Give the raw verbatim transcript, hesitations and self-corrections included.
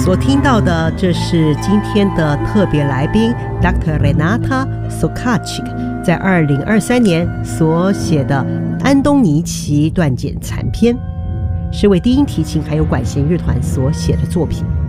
所听到的，这是今天的特别来宾 Doctor Renata Sukacic 在二零二三年所写的安东尼奇断简残篇，是为低音提琴还有管弦乐团所写的作品。